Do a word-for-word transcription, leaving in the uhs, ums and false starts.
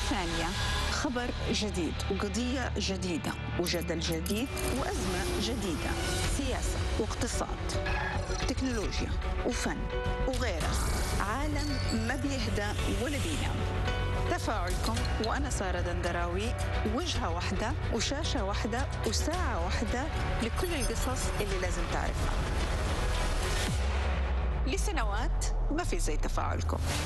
ثانية خبر جديد وقضية جديدة وجدل جديد وأزمة جديدة، سياسة واقتصاد، تكنولوجيا وفن وغيرها. عالم ما بيهدى ولا بينام. تفاعلكم وأنا سارة دندراوي، وجهة واحدة وشاشة واحدة وساعة واحدة لكل القصص اللي لازم تعرفها. لسنوات ما في زي تفاعلكم.